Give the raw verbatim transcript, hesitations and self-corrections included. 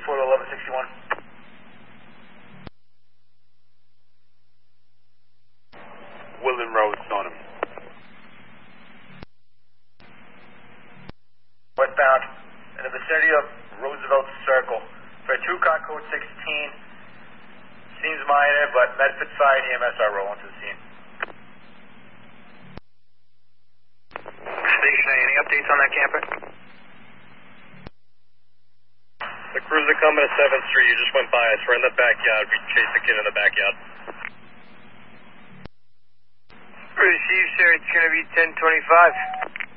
sixty-four to eleven sixty-one. Woodland Road's on him. Westbound in the vicinity of Roosevelt Circle. For two car code sixteen. Seems minor, but Medford Fire and E M S are rolling to the scene. Station A, any updates on that camper? The cruiser coming to seventh Street, you just went by us. We're in the backyard. We chased the kid in the backyard. Receive, sir. It's going to be ten twenty-five.